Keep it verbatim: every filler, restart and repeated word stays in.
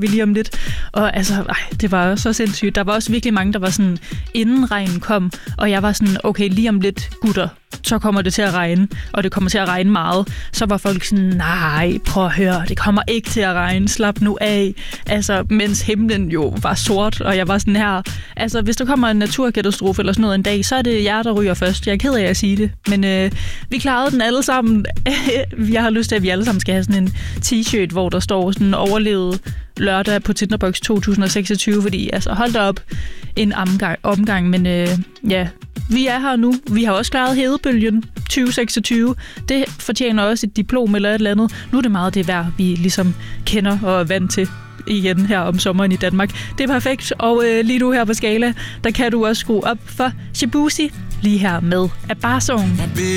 vi lige om lidt. Og altså, ej, det var så sindssygt. Der var også virkelig mange, der var sådan, inden regnen kom, og jeg var sådan, okay, lige om lidt, gutter, så kommer det til at regne, og det kommer til at regne meget. Så var folk sådan, nej, prøv at høre, det kommer ikke til at regne, slap nu af. Altså, mens himlen jo var sort, og jeg var sådan her, altså, hvis der kommer en naturkatastrofe eller sådan noget en dag, så er det jer, der ryger først. Jeg er ked af at sige det, men øh, vi klarede den alle sammen. Jeg har lyst til, at vi alle sammen skal have sådan en t-shirt, hvor der står sådan overlevet lørdag på Tinderbox to tusind seksogtyve, fordi altså, hold da op en omgang, omgang men øh, ja, vi er her nu. Vi har også klaret hedebølgen tyve seksogtyve. Det fortjener også et diplom eller et eller andet. Nu er det meget det vejr, vi ligesom kender og er vant til igen her om sommeren i Danmark. Det er perfekt, og øh, lige nu her på Skala, der kan du også skrue op for Shibusi lige her med A Bar Song.